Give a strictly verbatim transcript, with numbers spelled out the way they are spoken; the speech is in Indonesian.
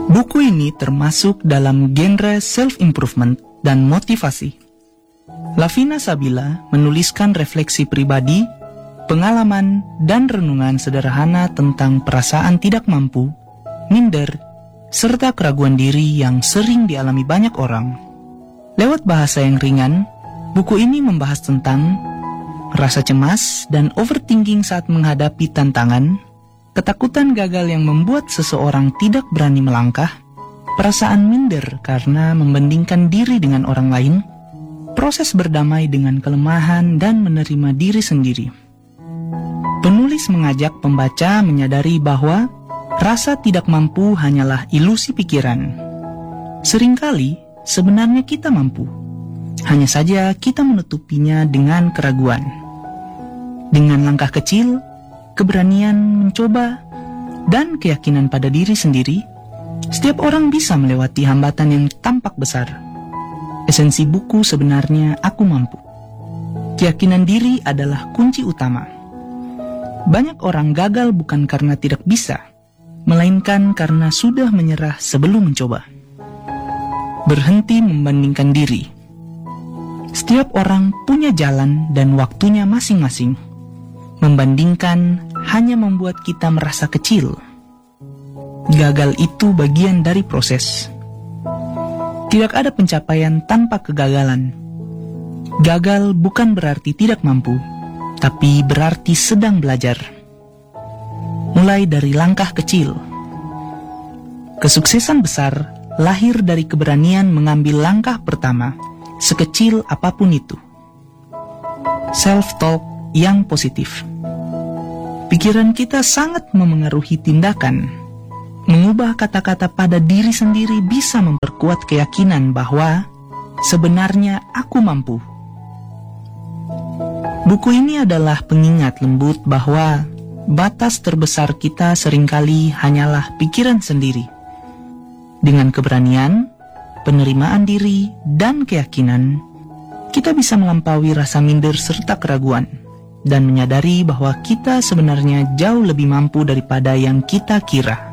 Buku ini termasuk dalam genre self-improvement dan motivasi. Lavina Sabila menuliskan refleksi pribadi, pengalaman, dan renungan sederhana tentang perasaan tidak mampu, minder, serta keraguan diri yang sering dialami banyak orang. Lewat bahasa yang ringan, buku ini membahas tentang rasa cemas dan overthinking saat menghadapi tantangan, ketakutan gagal yang membuat seseorang tidak berani melangkah, perasaan minder karena membandingkan diri dengan orang lain, proses berdamai dengan kelemahan dan menerima diri sendiri. Penulis mengajak pembaca menyadari bahwa rasa tidak mampu hanyalah ilusi pikiran. Seringkali sebenarnya kita mampu, hanya saja kita menutupinya dengan keraguan. Dengan langkah kecil, keberanian mencoba, dan keyakinan pada diri sendiri, setiap orang bisa melewati hambatan yang tampak besar. Esensi buku sebenarnya Aku Mampu. Keyakinan diri adalah kunci utama. Banyak orang gagal bukan karena tidak bisa, melainkan karena sudah menyerah sebelum mencoba. Berhenti membandingkan diri. Setiap orang punya jalan dan waktunya masing-masing. Membandingkan hanya membuat kita merasa kecil. Gagal itu bagian dari proses. Tidak ada pencapaian tanpa kegagalan. Gagal bukan berarti tidak mampu, tapi berarti sedang belajar. Mulai dari langkah kecil. Kesuksesan besar lahir dari keberanian mengambil langkah pertama, sekecil apapun itu. Self-talk yang positif. Pikiran kita sangat memengaruhi tindakan. Mengubah kata-kata pada diri sendiri bisa memperkuat keyakinan bahwa sebenarnya aku mampu. Buku ini adalah pengingat lembut bahwa batas terbesar kita seringkali hanyalah pikiran sendiri. Dengan keberanian, penerimaan diri, dan keyakinan, kita bisa melampaui rasa minder serta keraguan, dan menyadari bahwa kita sebenarnya jauh lebih mampu daripada yang kita kira.